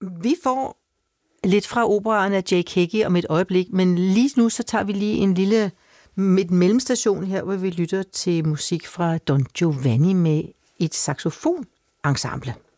Vi får lidt fra operaen af Jake Hickey om et øjeblik, men lige nu så tager vi lige et mellemstation her, hvor vi lytter til musik fra Don Giovanni med et saxofonensemble.